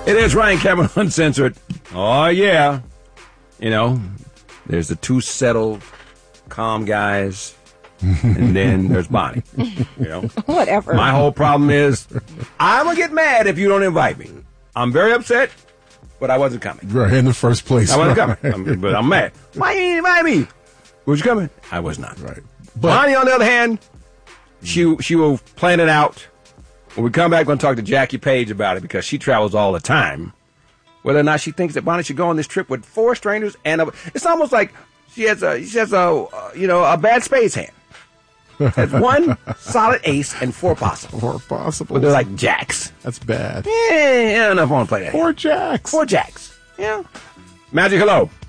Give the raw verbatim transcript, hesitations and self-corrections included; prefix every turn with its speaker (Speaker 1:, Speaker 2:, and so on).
Speaker 1: It is Ryan Cameron Uncensored. Oh, yeah. You know, there's the two settled, calm guys, and then there's Bonnie. You know?
Speaker 2: Whatever.
Speaker 1: My whole problem is, I'm going to get mad if you don't invite me. I'm very upset, but I wasn't coming.
Speaker 3: Right, in the first place.
Speaker 1: I wasn't
Speaker 3: right.
Speaker 1: coming, I'm, but I'm mad. Why you didn't invite me? Was you coming? I was not.
Speaker 3: Right.
Speaker 1: But Bonnie, on the other hand, she she will plan it out. When we come back, we're going to talk to Jackie Page about it because she travels all the time. Whether or not she thinks that Bonnie should go on this trip with four strangers and a, it's almost like she has a she has a uh, you know a bad spades hand. Has one solid ace and four possible.
Speaker 3: Four possible.
Speaker 1: But they're like jacks.
Speaker 3: That's bad.
Speaker 1: Yeah, I don't know if I want to play that.
Speaker 3: Four jacks.
Speaker 1: Four jacks. Yeah. Magic, hello.